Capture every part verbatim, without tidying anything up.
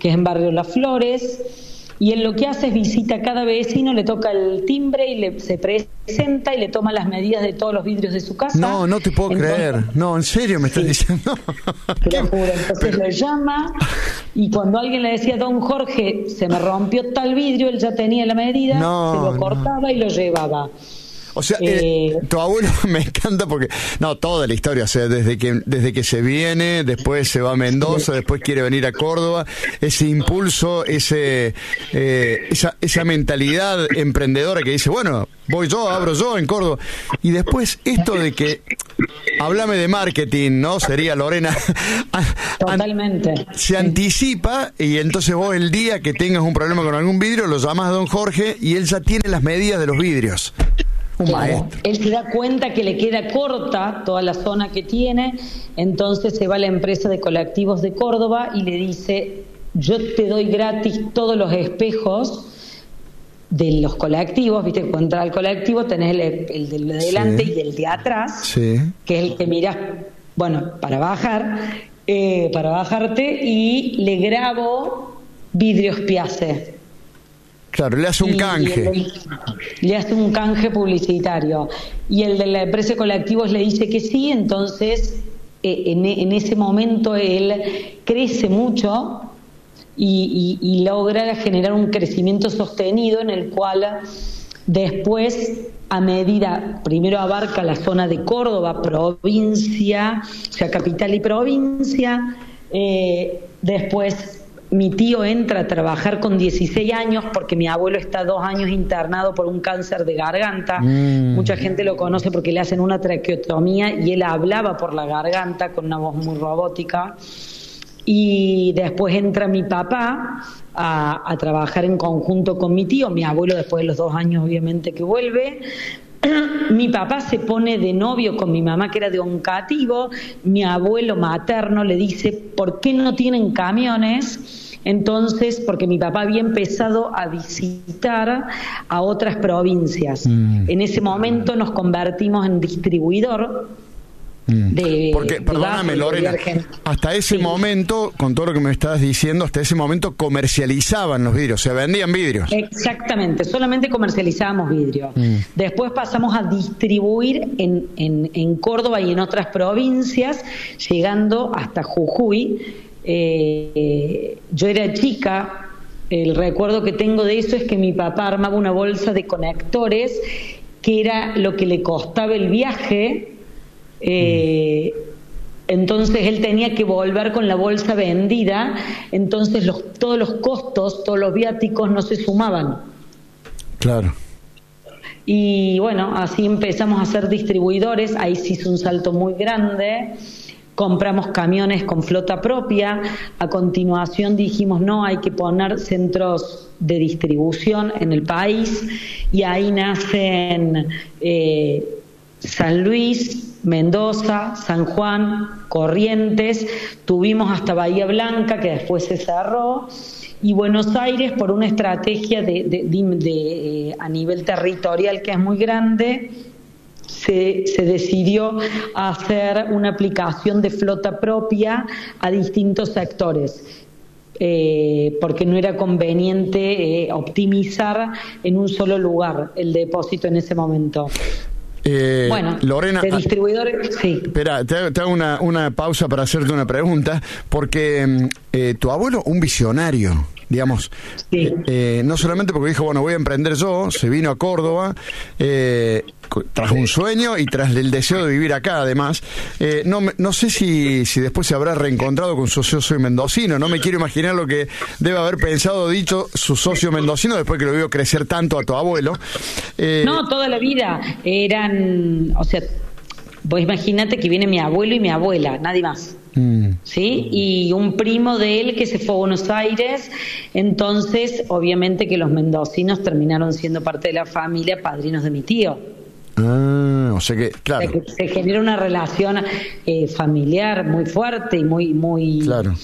que es en Barrio Las Flores. Y él lo que hace es visita a cada vecino, le toca el timbre y le, se presenta y le toma las medidas de todos los vidrios de su casa. No, no te puedo entonces, creer. No, en serio me estás sí, diciendo. Te lo juro. Entonces lo llama y cuando alguien le decía, don Jorge, se me rompió tal vidrio, él ya tenía la medida, no, se lo cortaba no. y lo llevaba. O sea, eh, eh, tu abuelo me encanta porque, no, toda la historia, o sea, desde que desde que se viene, después se va a Mendoza, después quiere venir a Córdoba, ese impulso, ese eh, esa esa mentalidad emprendedora que dice, bueno, voy yo, abro yo en Córdoba, y después esto de que, háblame de marketing, ¿no? Sería Lorena. Totalmente. Se anticipa y entonces vos el día que tengas un problema con algún vidrio lo llamás a don Jorge y él ya tiene las medidas de los vidrios. Un claro, maestro. Él se da cuenta que le queda corta toda la zona que tiene, entonces se va a la empresa de colectivos de Córdoba y le dice, yo te doy gratis todos los espejos de los colectivos, viste, cuando entras al colectivo tenés el, el de delante sí. y el de atrás, sí. que es el que mirás, bueno, para bajar, eh, para bajarte, y le grabo vidrios Piace. Claro, le hace un canje. El, le hace un canje publicitario. Y el de la empresa de colectivos le dice que sí, entonces eh, en, en ese momento él crece mucho y, y, y logra generar un crecimiento sostenido en el cual después, a medida, primero abarca la zona de Córdoba, provincia, o sea, capital y provincia, eh, después mi tío entra a trabajar con dieciséis años porque mi abuelo está dos años internado por un cáncer de garganta. Mm. Mucha gente lo conoce porque le hacen una traqueotomía y él hablaba por la garganta con una voz muy robótica. Y después entra mi papá a, a trabajar en conjunto con mi tío. Mi abuelo después de los dos años obviamente que vuelve. Mi papá se pone de novio con mi mamá, que era de Oncativo. Mi abuelo materno le dice, ¿por qué no tienen camiones? Entonces, porque mi papá había empezado a visitar a otras provincias. Mm. En ese momento nos convertimos en distribuidor de... Porque, perdóname, Lorena, hasta ese sí. momento, con todo lo que me estabas diciendo, hasta ese momento comercializaban los vidrios, se vendían vidrios. Exactamente, solamente comercializábamos vidrio. Mm. Después pasamos a distribuir en, en, en Córdoba y en otras provincias, llegando hasta Jujuy. Eh, yo era chica, el recuerdo que tengo de eso es que mi papá armaba una bolsa de conectores, que era lo que le costaba el viaje. Eh, entonces él tenía que volver con la bolsa vendida, entonces los, todos los costos, todos los viáticos no se sumaban. Claro. Y bueno, así empezamos a ser distribuidores. Ahí se hizo un salto muy grande. Compramos camiones con flota propia. A continuación dijimos, no, hay que poner centros de distribución en el país, y ahí nacen eh, San Luis, Mendoza, San Juan, Corrientes, tuvimos hasta Bahía Blanca, que después se cerró, y Buenos Aires, por una estrategia de, de, de, de, eh, a nivel territorial que es muy grande, se, se decidió hacer una aplicación de flota propia a distintos sectores. Eh, porque no era conveniente eh, optimizar en un solo lugar el depósito en ese momento. Eh, bueno, Lorena, de distribuidores, sí. Espera, te, te hago una, una pausa para hacerte una pregunta, porque eh, tu abuelo, un visionario, digamos, sí. eh, no solamente porque dijo, bueno, voy a emprender yo, se vino a Córdoba, eh, tras un sueño y tras el deseo de vivir acá, además. Eh, no, no sé si, si después se habrá reencontrado con su socio mendocino, no me quiero imaginar lo que debe haber pensado o dicho su socio mendocino después que lo vio crecer tanto a tu abuelo. Eh, no, toda la vida eran, o sea, vos imaginate que viene mi abuelo y mi abuela, nadie más. Mm. ¿Sí? Y un primo de él que se fue a Buenos Aires, entonces obviamente que los mendocinos terminaron siendo parte de la familia, padrinos de mi tío. Ah, o sea que, claro. O sea que se genera una relación eh, familiar muy fuerte y muy, muy, claro.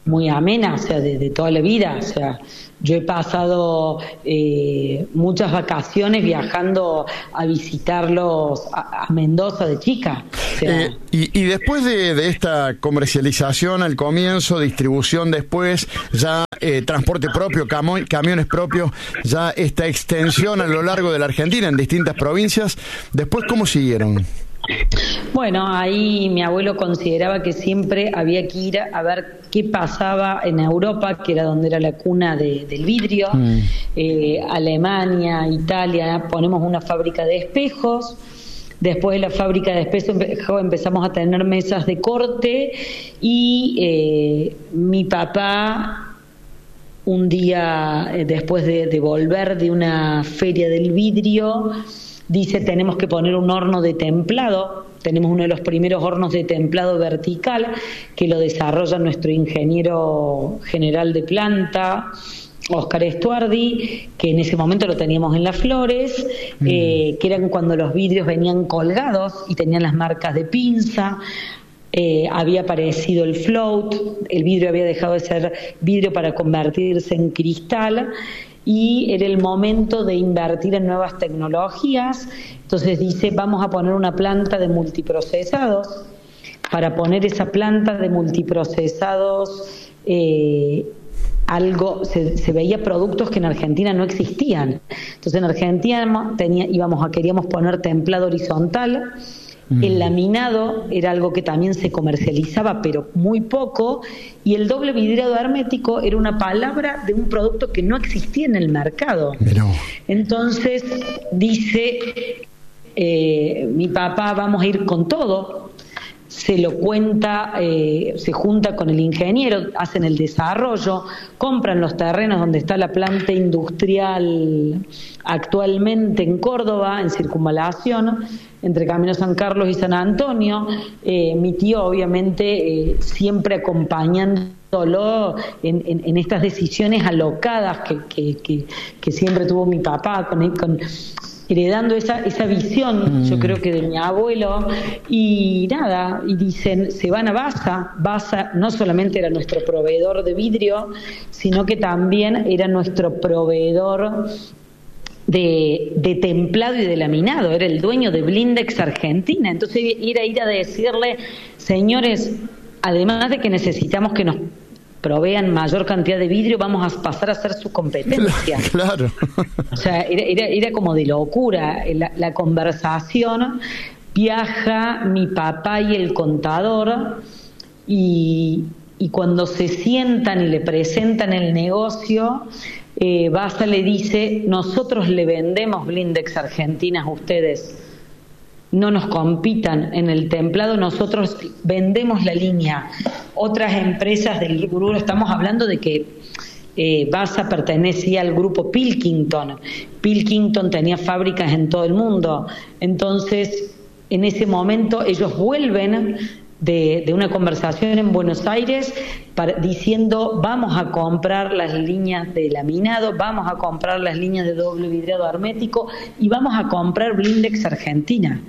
muy amena, o sea, de, de toda la vida. O sea, yo he pasado eh, muchas vacaciones viajando a visitarlos a, a Mendoza de chica. O sea, eh, y, y después de, de esta comercialización al comienzo, distribución después, ya eh, transporte propio, camo, camiones propios, ya esta extensión a lo largo de la Argentina en distintas provincias, después, ¿cómo siguieron? Bueno, ahí mi abuelo consideraba que siempre había que ir a ver qué pasaba en Europa, que era donde era la cuna de, del vidrio, mm. eh, Alemania, Italia, ponemos una fábrica de espejos. Después de la fábrica de espejos empezamos a tener mesas de corte y eh, mi papá, un día eh, después de, de volver de una feria del vidrio, dice: tenemos que poner un horno de templado. Tenemos uno de los primeros hornos de templado vertical que lo desarrolla nuestro ingeniero general de planta, Oscar Estuardi, que en ese momento lo teníamos en Las Flores, mm. eh, que eran cuando los vidrios venían colgados y tenían las marcas de pinza. Eh, había aparecido el float, el vidrio había dejado de ser vidrio para convertirse en cristal, y era el momento de invertir en nuevas tecnologías. Entonces dice: vamos a poner una planta de multiprocesados. Para poner esa planta de multiprocesados, eh, algo se, se veía productos que en Argentina no existían. Entonces en Argentina tenía, íbamos a queríamos poner templado horizontal. El laminado era algo que también se comercializaba, pero muy poco, y el doble vidriado hermético era una palabra de un producto que no existía en el mercado. Pero... Entonces dice eh, mi papá: vamos a ir con todo. Se lo cuenta, eh, se junta con el ingeniero, hacen el desarrollo, compran los terrenos donde está la planta industrial actualmente en Córdoba, en circunvalación, entre Camino San Carlos y San Antonio. Eh, mi tío, obviamente, eh, siempre acompañándolo en, en, en estas decisiones alocadas que, que, que, que siempre tuvo mi papá, con, con heredando esa esa visión, mm. yo creo que de mi abuelo. Y nada, y dicen: se van a Basa. Basa no solamente era nuestro proveedor de vidrio, sino que también era nuestro proveedor de, de templado y de laminado, era el dueño de Blindex Argentina. Entonces ir a ir a decirle: señores, además de que necesitamos que nos provean mayor cantidad de vidrio, vamos a pasar a ser su competencia. Claro. O sea, era, era, era como de locura. La, la conversación, viaja mi papá y el contador, y, y cuando se sientan y le presentan el negocio, eh, Basa le dice: nosotros le vendemos Blindex Argentina a ustedes, no nos compitan en el templado, nosotros vendemos la línea. Otras empresas del grupo, estamos hablando de que eh, Basa pertenecía al grupo Pilkington. Pilkington tenía fábricas en todo el mundo. Entonces, en ese momento ellos vuelven de, de una conversación en Buenos Aires para, diciendo: vamos a comprar las líneas de laminado, vamos a comprar las líneas de doble vidriado hermético y vamos a comprar Blindex Argentina.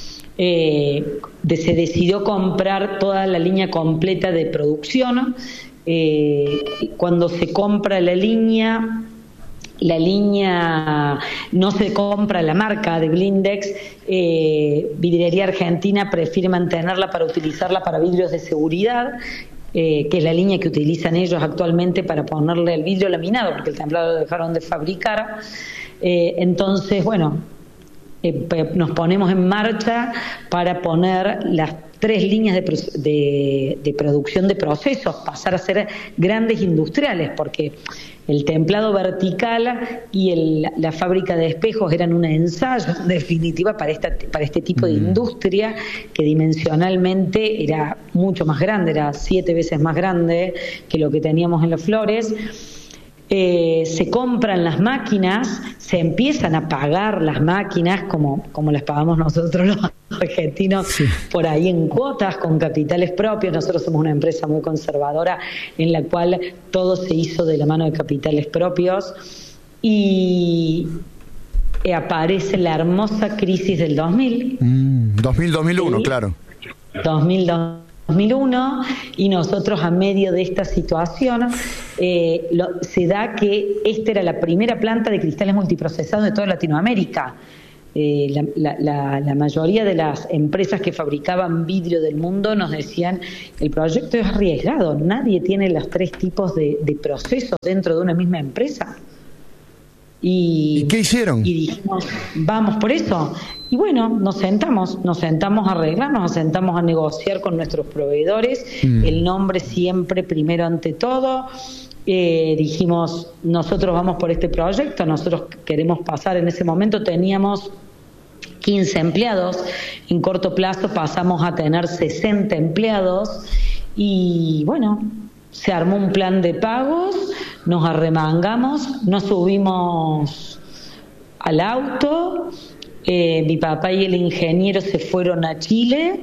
Eh, de, se decidió comprar toda la línea completa de producción. Eh, cuando se compra la línea, la línea no se compra la marca de Blindex, eh, Vidriería Argentina prefiere mantenerla para utilizarla para vidrios de seguridad, eh, que es la línea que utilizan ellos actualmente para ponerle el vidrio laminado, porque el templado lo dejaron de fabricar. Eh, entonces, bueno, eh, nos ponemos en marcha para poner las tres líneas de, de, de producción de procesos, pasar a ser grandes industriales, porque el templado vertical y el, la fábrica de espejos eran un ensayo, en definitiva, para, esta, para este tipo de industria, que dimensionalmente era mucho más grande, era siete veces más grande que lo que teníamos en Las Flores. Eh, se compran las máquinas, se empiezan a pagar las máquinas como, como las pagamos nosotros los argentinos, sí, por ahí en cuotas, con capitales propios. Nosotros somos una empresa muy conservadora en la cual todo se hizo de la mano de capitales propios, y eh, aparece la hermosa crisis del dos mil. Mm, dos mil, dos mil uno, sí, claro. dos mil, dos dos mil uno y nosotros a medio de esta situación eh, lo, se da que esta era la primera planta de cristales multiprocesados de toda Latinoamérica. Eh, la, la, la, la mayoría de las empresas que fabricaban vidrio del mundo nos decían el proyecto es arriesgado, nadie tiene los tres tipos de, de procesos dentro de una misma empresa. Y, ¿Y qué hicieron? Y dijimos, vamos por eso. Y bueno, nos sentamos, nos sentamos a arreglarnos, nos sentamos a negociar con nuestros proveedores, mm. el nombre siempre primero ante todo. Eh, dijimos, nosotros vamos por este proyecto, nosotros queremos pasar, en ese momento teníamos quince empleados, en corto plazo pasamos a tener sesenta empleados y bueno, se armó un plan de pagos, nos arremangamos, nos subimos al auto, eh, mi papá y el ingeniero se fueron a Chile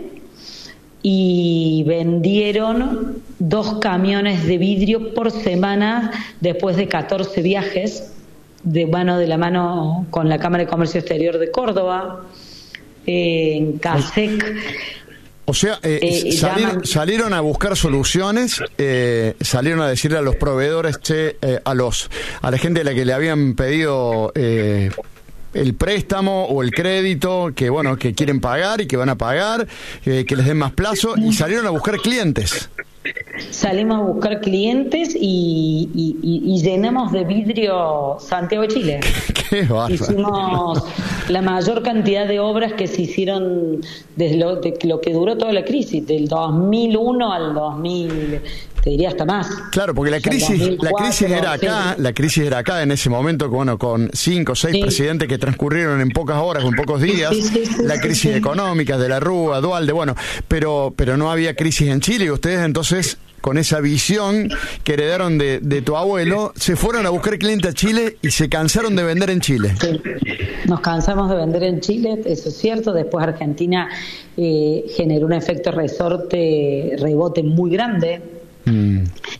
y vendieron dos camiones de vidrio por semana después de catorce viajes de mano de la mano con la Cámara de Comercio Exterior de Córdoba, eh, en CASEC. O sea, eh, eh, salieron, llaman... salieron a buscar soluciones, eh, salieron a decirle a los proveedores, che, eh, a los a la gente a la que le habían pedido eh, el préstamo o el crédito, que bueno, que quieren pagar y que van a pagar, eh, que les den más plazo, y salieron a buscar clientes. Salimos a buscar clientes y, y, y, y llenamos de vidrio Santiago de Chile. Qué bárbaro. Hicimos la mayor cantidad de obras que se hicieron desde lo, de lo que duró toda la crisis, del dos mil uno al dos mil, te diría hasta más. Claro, porque la crisis, dos mil cuatro, la crisis era acá, sí. la crisis era acá en ese momento, bueno, con cinco o seis sí. presidentes que transcurrieron en pocas horas o en pocos días, sí, sí, sí, la crisis sí. económica de la Rúa, Dualde, bueno, pero pero no había crisis en Chile y ustedes entonces, con esa visión que heredaron de, de tu abuelo, se fueron a buscar cliente a Chile y se cansaron de vender en Chile. Sí. Nos cansamos de vender en Chile, eso es cierto. Después Argentina eh, generó un efecto resorte, rebote muy grande. Mm.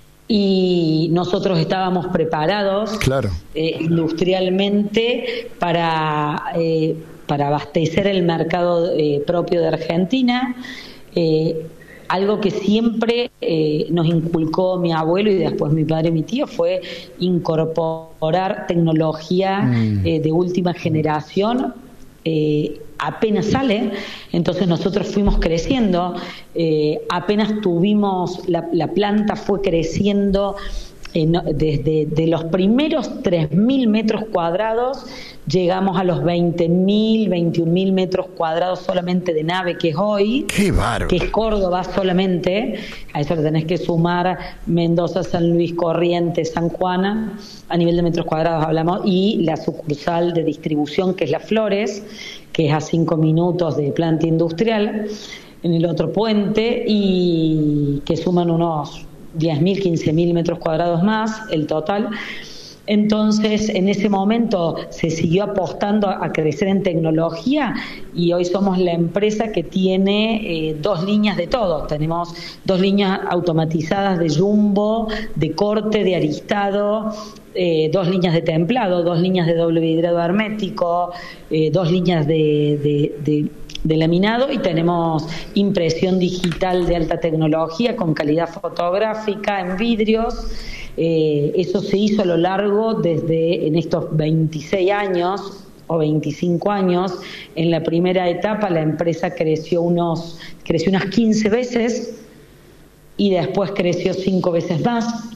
Y nosotros estábamos preparados claro. eh, industrialmente para, eh, para abastecer el mercado eh, propio de Argentina. Eh, Algo que siempre eh, nos inculcó mi abuelo y después mi padre y mi tío fue incorporar tecnología mm. eh, de última generación. Eh, apenas sale, entonces nosotros fuimos creciendo, eh, apenas tuvimos, la, la planta fue creciendo eh, no, desde de los primeros tres mil metros cuadrados llegamos a los veinte mil, veintiún mil metros cuadrados solamente de nave, que es hoy, ¡qué bárbaro! Que es Córdoba solamente. A eso le tenés que sumar Mendoza, San Luis, Corrientes, San Juan, a nivel de metros cuadrados hablamos, y la sucursal de distribución, que es Las Flores, que es a cinco minutos de planta industrial, en el otro puente, y que suman unos diez mil, quince mil metros cuadrados más, el total. Entonces, en ese momento se siguió apostando a crecer en tecnología y hoy somos la empresa que tiene eh, dos líneas de todo. Tenemos dos líneas automatizadas de jumbo, de corte, de aristado, eh, dos líneas de templado, dos líneas de doble vidrado hermético, eh, dos líneas de... de, de de laminado, y tenemos impresión digital de alta tecnología con calidad fotográfica en vidrios. Eh, eso se hizo a lo largo desde en estos veintiséis años o veinticinco años. En la primera etapa la empresa creció unos creció unas quince veces y después creció cinco veces más.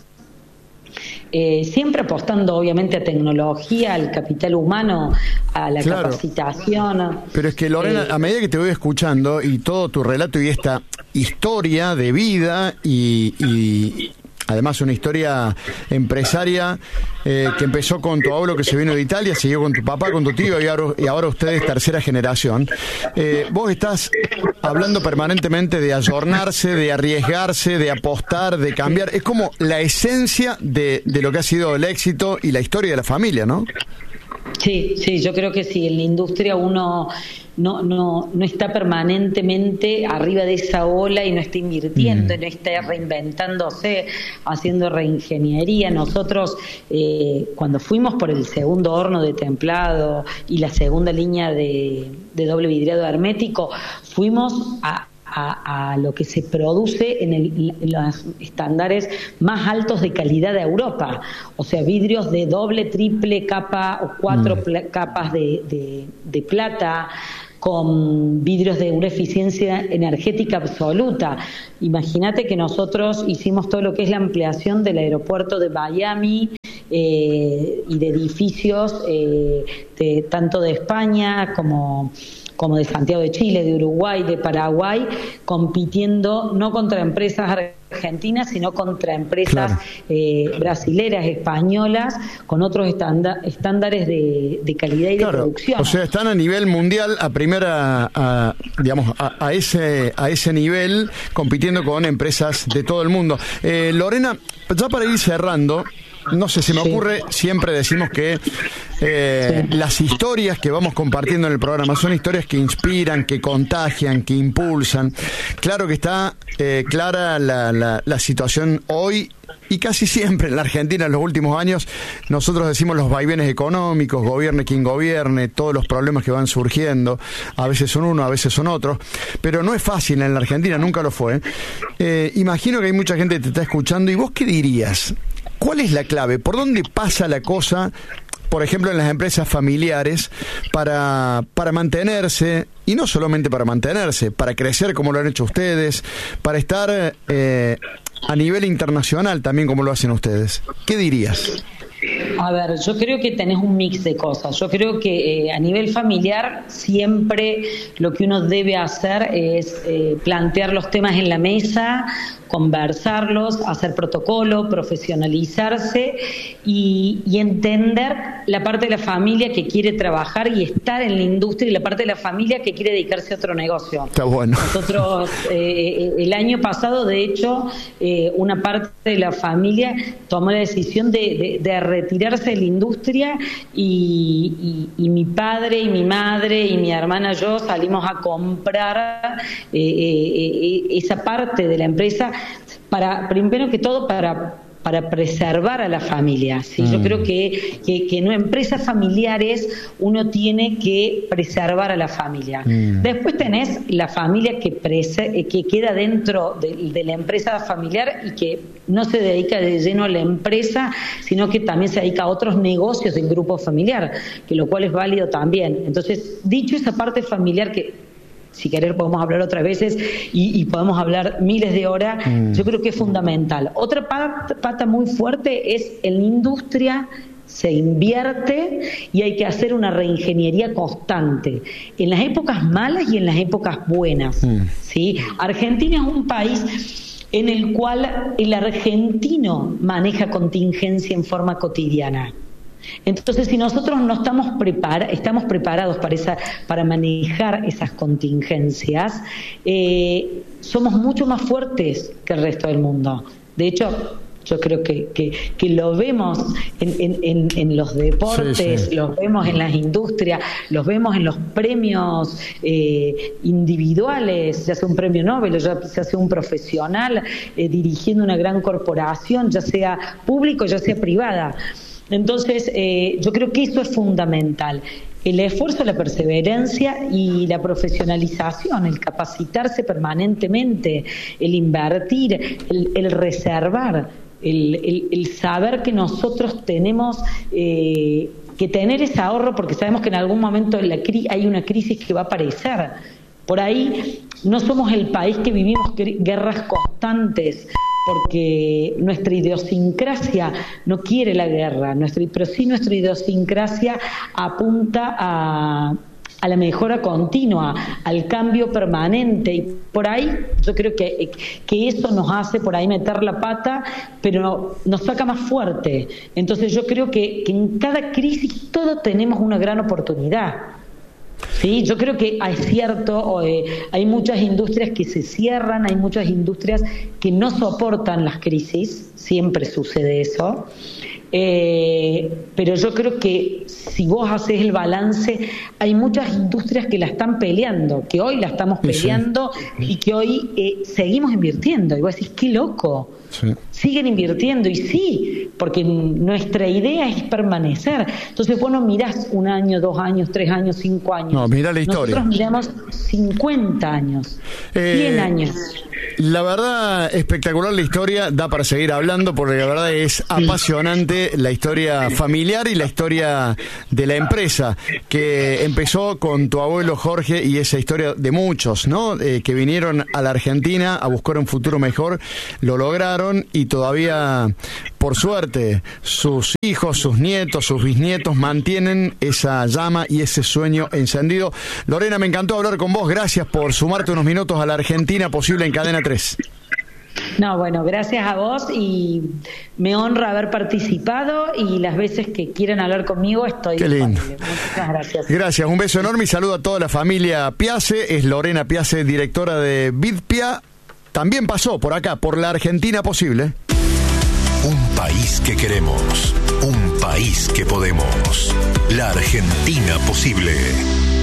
Eh, siempre apostando obviamente a tecnología, al capital humano, a la claro. capacitación. Pero es que Lorena, eh, a medida que te voy escuchando y todo tu relato y esta historia de vida y, y además una historia empresaria eh, que empezó con tu abuelo que se vino de Italia, siguió con tu papá, con tu tío y ahora, y ahora ustedes tercera generación. Eh, vos estás hablando permanentemente de ayornarse, de arriesgarse, de apostar, de cambiar. Es como la esencia de, de lo que ha sido el éxito y la historia de la familia, ¿no? Sí, sí, yo creo que sí. En la industria uno no no no está permanentemente arriba de esa ola y no está invirtiendo, mm. no está reinventándose, haciendo reingeniería. Nosotros, eh, cuando fuimos por el segundo horno de templado y la segunda línea de, de doble vidriado hermético, fuimos a a, a lo que se produce en, el, en los estándares más altos de calidad de Europa, o sea, vidrios de doble, triple capa o cuatro mm. pla- capas de, de, de plata, con vidrios de una eficiencia energética absoluta. Imagínate que nosotros hicimos todo lo que es la ampliación del aeropuerto de Miami eh, y de edificios eh, de, tanto de España como como de Santiago de Chile, de Uruguay, de Paraguay, compitiendo no contra empresas argentinas, sino contra empresas claro. eh, brasileras, españolas, con otros estanda- estándares de, de calidad y claro. de producción. O sea, están a nivel mundial, a primera, a, digamos, a, a ese a ese nivel, compitiendo con empresas de todo el mundo. Eh, Lorena, ya para ir cerrando, no sé, se me sí. ocurre, siempre decimos que eh, sí. las historias que vamos compartiendo en el programa son historias que inspiran, que contagian, que impulsan. Claro que está eh, clara la, la, la situación hoy y casi siempre en la Argentina en los últimos años. Nosotros decimos los vaivenes económicos, gobierne quien gobierne, todos los problemas que van surgiendo, a veces son uno, a veces son otros, pero no es fácil en la Argentina, nunca lo fue. Eh, imagino que hay mucha gente que te está escuchando, y vos ¿qué dirías? ¿Cuál es la clave? ¿Por dónde pasa la cosa, por ejemplo, en las empresas familiares, para, para mantenerse, y no solamente para mantenerse, para crecer como lo han hecho ustedes, para estar eh, a nivel internacional también como lo hacen ustedes? ¿Qué dirías? A ver, yo creo que tenés un mix de cosas. Yo creo que eh, a nivel familiar siempre lo que uno debe hacer es eh, plantear los temas en la mesa, conversarlos, hacer protocolo, profesionalizarse y, y entender la parte de la familia que quiere trabajar y estar en la industria, y la parte de la familia que quiere dedicarse a otro negocio. Está bueno. Nosotros eh, el año pasado, de hecho, eh, una parte de la familia tomó la decisión de, de, de retirarse de la industria y, y, y mi padre y mi madre y mi hermana y yo salimos a comprar eh, eh, esa parte de la empresa para, primero que todo, para para preservar a la familia. ¿sí? Mm. Yo creo que, que, que en empresas familiares uno tiene que preservar a la familia. Mm. Después tenés la familia que, prese, que queda dentro de, de la empresa familiar y que no se dedica de lleno a la empresa, sino que también se dedica a otros negocios del grupo familiar, que lo cual es válido también. Entonces, dicho esa parte familiar que si querer podemos hablar otras veces y, y podemos hablar miles de horas, mm. yo creo que es fundamental. Otra pata, pata muy fuerte es en la industria se invierte y hay que hacer una reingeniería constante, en las épocas malas y en las épocas buenas. Mm. ¿sí? Argentina es un país en el cual el argentino maneja contingencia en forma cotidiana. Entonces, si nosotros no estamos prepar, estamos preparados para esa, para manejar esas contingencias, eh, somos mucho más fuertes que el resto del mundo. De hecho, yo creo que, que, que lo vemos en, en, en, en los deportes, sí, sí. los vemos en las industrias, los vemos en los premios eh, individuales, ya sea un premio Nobel, ya sea un profesional eh, dirigiendo una gran corporación, ya sea público, ya sea privada. Entonces, eh, yo creo que eso es fundamental. El esfuerzo, la perseverancia y la profesionalización, el capacitarse permanentemente, el invertir, el, el reservar, el, el, el saber que nosotros tenemos eh, que tener ese ahorro, porque sabemos que en algún momento en la cri- hay una crisis que va a aparecer. Por ahí no somos el país que vivimos guerras constantes, porque nuestra idiosincrasia no quiere la guerra, nuestra, pero sí nuestra idiosincrasia apunta a, a la mejora continua, al cambio permanente, y por ahí yo creo que, que eso nos hace por ahí meter la pata, pero nos saca más fuerte. Entonces yo creo que, que en cada crisis todos tenemos una gran oportunidad. Sí, yo creo que es cierto, eh, hay muchas industrias que se cierran, hay muchas industrias que no soportan las crisis, siempre sucede eso, Eh, pero yo creo que si vos haces el balance, hay muchas industrias que la están peleando, que hoy la estamos peleando, sí, y que hoy eh, seguimos invirtiendo. Y vos decís, qué loco. Sí. Siguen invirtiendo, y sí, porque nuestra idea es permanecer. Entonces vos no mirás un año, dos años, tres años, cinco años. No, mirá la historia. Nosotros miramos cincuenta años, eh, cien años. La verdad, espectacular la historia, da para seguir hablando, porque la verdad es sí. apasionante la historia familiar y la historia de la empresa, que empezó con tu abuelo Jorge, y esa historia de muchos, ¿no? Eh, que vinieron a la Argentina a buscar un futuro mejor, lo lograron, y todavía, por suerte, sus hijos, sus nietos, sus bisnietos mantienen esa llama y ese sueño encendido. Lorena, me encantó hablar con vos, gracias por sumarte unos minutos a la Argentina Posible en Cadena tres. No, bueno, gracias a vos, y me honra haber participado, y las veces que quieran hablar conmigo estoy Qué lindo. disponible. Muchas gracias. Gracias, un beso enorme y saludo a toda la familia Piace. Es Lorena Piace, directora de Vidpia. También pasó por acá, por la Argentina Posible. Un país que queremos, un país que podemos. La Argentina Posible.